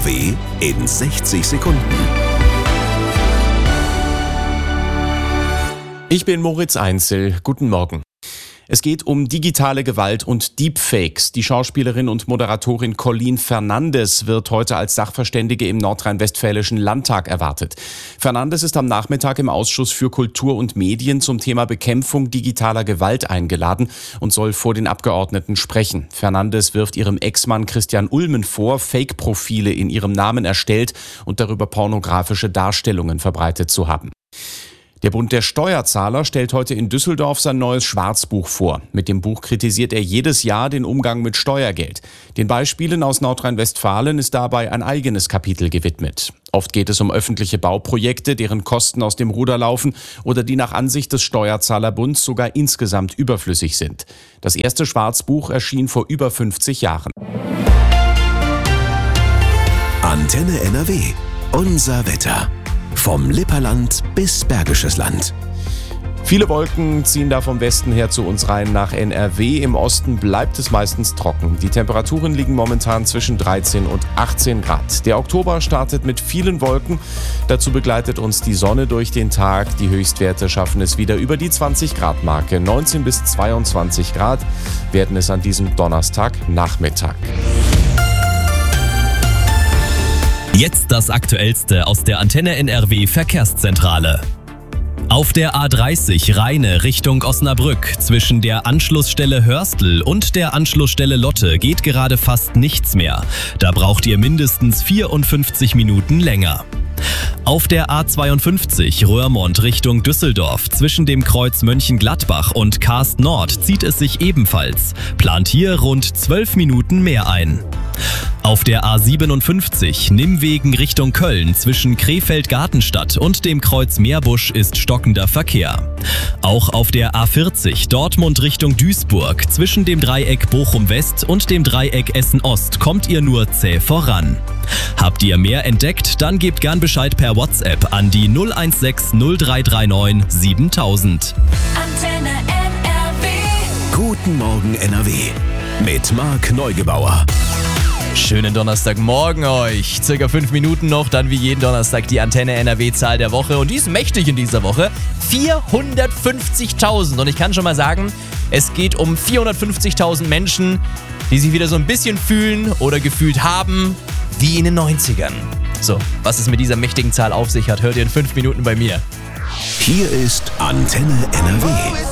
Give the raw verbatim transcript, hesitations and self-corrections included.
R W in sechzig Sekunden. Ich bin Moritz Einzel. Guten Morgen. Es geht um digitale Gewalt und Deepfakes. Die Schauspielerin und Moderatorin Colleen Fernandes wird heute als Sachverständige im nordrhein-westfälischen Landtag erwartet. Fernandes ist am Nachmittag im Ausschuss für Kultur und Medien zum Thema Bekämpfung digitaler Gewalt eingeladen und soll vor den Abgeordneten sprechen. Fernandes wirft ihrem Ex-Mann Christian Ulmen vor, Fake-Profile in ihrem Namen erstellt und darüber pornografische Darstellungen verbreitet zu haben. Der Bund der Steuerzahler stellt heute in Düsseldorf sein neues Schwarzbuch vor. Mit dem Buch kritisiert er jedes Jahr den Umgang mit Steuergeld. Den Beispielen aus Nordrhein-Westfalen ist dabei ein eigenes Kapitel gewidmet. Oft geht es um öffentliche Bauprojekte, deren Kosten aus dem Ruder laufen oder die nach Ansicht des Steuerzahlerbunds sogar insgesamt überflüssig sind. Das erste Schwarzbuch erschien vor über fünfzig Jahren. Antenne N R W. Unser Wetter. Vom Lipperland bis Bergisches Land. Viele Wolken ziehen da vom Westen her zu uns rein nach N R W. Im Osten bleibt es meistens trocken. Die Temperaturen liegen momentan zwischen dreizehn und achtzehn Grad. Der Oktober startet mit vielen Wolken. Dazu begleitet uns die Sonne durch den Tag. Die Höchstwerte schaffen es wieder über die zwanzig Grad Marke. neunzehn bis zweiundzwanzig Grad werden es an diesem Donnerstagnachmittag. Jetzt das Aktuellste aus der Antenne N R W Verkehrszentrale. Auf der A dreißig Rheine Richtung Osnabrück zwischen der Anschlussstelle Hörstel und der Anschlussstelle Lotte geht gerade fast nichts mehr. Da braucht ihr mindestens vierundfünfzig Minuten länger. Auf der A zweiundfünfzig Röhrmond Richtung Düsseldorf zwischen dem Kreuz Mönchengladbach und Karst Nord zieht es sich ebenfalls. Plant hier rund zwölf Minuten mehr ein. Auf der A siebenundfünfzig Nimmwegen Richtung Köln zwischen Krefeld-Gartenstadt und dem Kreuz Meerbusch ist stockender Verkehr. Auch auf der A vierzig Dortmund Richtung Duisburg zwischen dem Dreieck Bochum-West und dem Dreieck Essen-Ost kommt ihr nur zäh voran. Habt ihr mehr entdeckt? Dann gebt gern Bescheid per WhatsApp an die null eins sechs null drei drei neun siebentausend. Antenne N R W. Guten Morgen N R W mit Marc Neugebauer. Schönen Donnerstagmorgen euch. Circa fünf Minuten noch, dann wie jeden Donnerstag die Antenne N R W-Zahl der Woche. Und die ist mächtig in dieser Woche. vierhundertfünfzigtausend. Und ich kann schon mal sagen, es geht um vierhundertfünfzigtausend Menschen, die sich wieder so ein bisschen fühlen oder gefühlt haben wie in den neunzigern. So, was es mit dieser mächtigen Zahl auf sich hat, hört ihr in fünf Minuten bei mir. Hier ist Antenne N R W.